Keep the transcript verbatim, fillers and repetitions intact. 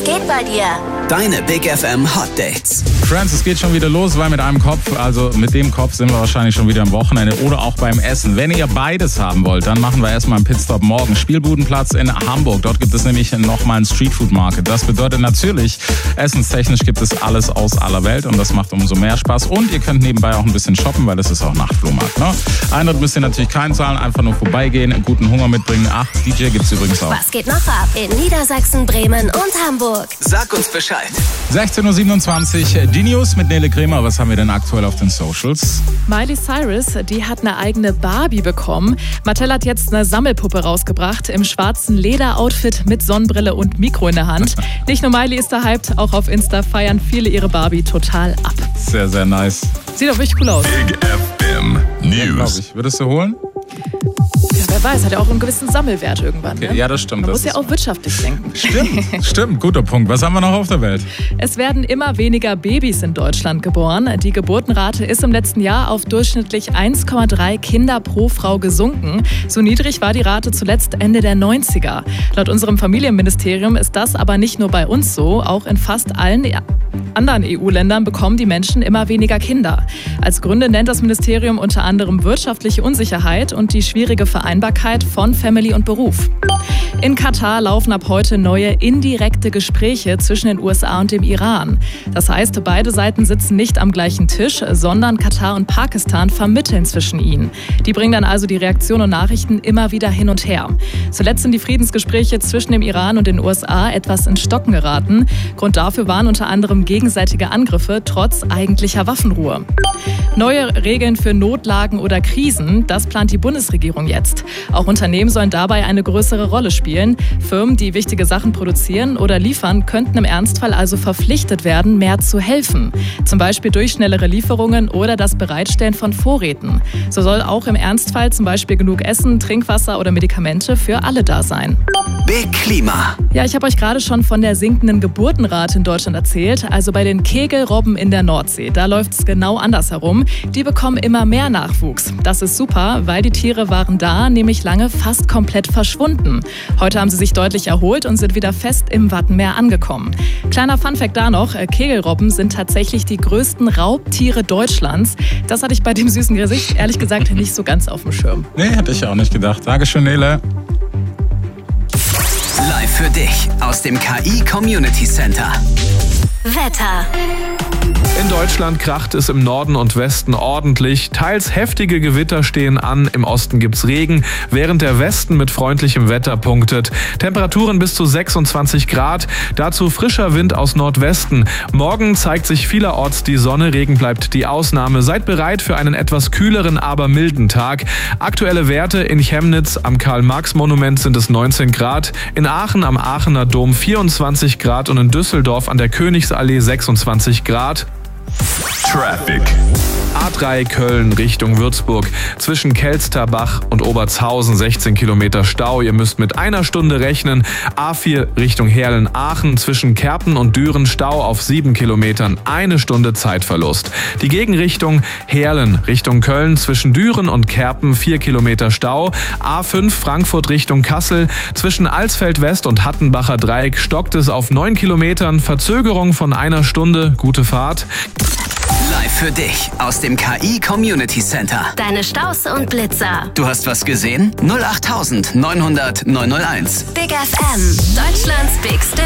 Was geht bei dir? Deine Big F M Hot Dates. Friends, es geht schon wieder los, weil mit einem Kopf, also mit dem Kopf sind wir wahrscheinlich schon wieder am Wochenende oder auch beim Essen. Wenn ihr beides haben wollt, dann machen wir erstmal einen Pitstop morgen. Spielbudenplatz in Hamburg. Dort gibt es nämlich nochmal einen Streetfood-Market. Das bedeutet natürlich, essenstechnisch gibt es alles aus aller Welt und das macht umso mehr Spaß. Und ihr könnt nebenbei auch ein bisschen shoppen, weil es ist auch Nachtflohmarkt. Ne? Eintritt müsst ihr natürlich keinen zahlen, einfach nur vorbeigehen, guten Hunger mitbringen. Ach, D J gibt's übrigens auch. Was geht noch ab in Niedersachsen, Bremen und Hamburg? Sag uns Bescheid. sechzehn Uhr siebenundzwanzig, die News mit Nele Kremer. Was haben wir denn aktuell auf den Socials? Miley Cyrus, die hat eine eigene Barbie bekommen. Mattel hat jetzt eine Sammelpuppe rausgebracht im schwarzen Lederoutfit mit Sonnenbrille und Mikro in der Hand. Nicht nur Miley ist da hyped, auch auf Insta feiern viele ihre Barbie total ab. Sehr, sehr nice. Sieht doch wirklich cool aus. Big F M News. Ich. Würdest du holen? Ja, wer weiß, hat ja auch einen gewissen Sammelwert irgendwann. Ne? Okay, ja, das stimmt. Man das muss ja auch wirtschaftlich denken. Stimmt, stimmt, guter Punkt. Was haben wir noch auf der Welt? Es werden immer weniger Babys in Deutschland geboren. Die Geburtenrate ist im letzten Jahr auf durchschnittlich eins Komma drei Kinder pro Frau gesunken. So niedrig war die Rate zuletzt Ende der neunziger. Laut unserem Familienministerium ist das aber nicht nur bei uns so. Auch in fast allen anderen E U-Ländern bekommen die Menschen immer weniger Kinder. Als Gründe nennt das Ministerium unter anderem wirtschaftliche Unsicherheit und die schwierige Vereinbarkeit von Family und Beruf. In Katar laufen ab heute neue indirekte Gespräche zwischen den U S A und dem Iran. Das heißt, beide Seiten sitzen nicht am gleichen Tisch, sondern Katar und Pakistan vermitteln zwischen ihnen. Die bringen dann also die Reaktionen und Nachrichten immer wieder hin und her. Zuletzt sind die Friedensgespräche zwischen dem Iran und den U S A etwas ins Stocken geraten. Grund dafür waren unter anderem gegenseitige Angriffe trotz eigentlicher Waffenruhe. Neue Regeln für Notlagen oder Krisen, das plant die Bundesregierung jetzt. Auch Unternehmen sollen dabei eine größere Rolle spielen. Firmen, die wichtige Sachen produzieren oder liefern, könnten im Ernstfall also verpflichtet werden, mehr zu helfen. Zum Beispiel durch schnellere Lieferungen oder das Bereitstellen von Vorräten. So soll auch im Ernstfall zum Beispiel genug Essen, Trinkwasser oder Medikamente für alle da sein. Big Klima. Ja, ich habe euch gerade schon von der sinkenden Geburtenrate in Deutschland erzählt. Also bei den Kegelrobben in der Nordsee, da läuft es genau andersherum. Die bekommen immer mehr Nachwuchs. Das ist super, weil die Tiere waren da nämlich lange fast komplett verschwunden. Heute haben sie sich deutlich erholt und sind wieder fest im Wattenmeer angekommen. Kleiner Funfact da noch, Kegelrobben sind tatsächlich die größten Raubtiere Deutschlands. Das hatte ich bei dem süßen Gesicht ehrlich gesagt nicht so ganz auf dem Schirm. Nee, hätte ich auch nicht gedacht. Dankeschön, Nele. Live für dich aus dem K I Community Center. Wetter. In Deutschland kracht es im Norden und Westen ordentlich. Teils heftige Gewitter stehen an. Im Osten gibt's Regen, während der Westen mit freundlichem Wetter punktet. Temperaturen bis zu sechsundzwanzig Grad. Dazu frischer Wind aus Nordwesten. Morgen zeigt sich vielerorts die Sonne. Regen bleibt die Ausnahme. Seid bereit für einen etwas kühleren, aber milden Tag. Aktuelle Werte in Chemnitz am Karl-Marx-Monument sind es neunzehn Grad. In Aachen am Aachener Dom vierundzwanzig Grad und in Düsseldorf an der Königsallee sechsundzwanzig Grad. Traffic. A drei Köln Richtung Würzburg. Zwischen Kelsterbach und Obertshausen sechzehn Kilometer Stau. Ihr müsst mit einer Stunde rechnen. A vier Richtung Heerlen-Aachen. Zwischen Kerpen und Düren Stau auf sieben Kilometern. Eine Stunde Zeitverlust. Die Gegenrichtung Heerlen Richtung Köln. Zwischen Düren und Kerpen vier Kilometer Stau. A fünf Frankfurt Richtung Kassel. Zwischen Alsfeld West und Hattenbacher Dreieck stockt es auf neun Kilometern. Verzögerung von einer Stunde. Gute Fahrt. Live für dich aus dem K I Community Center. Deine Staus und Blitzer. Du hast was gesehen? null acht neunhundert neunhundert neunhunderteins. Big F M. Deutschlands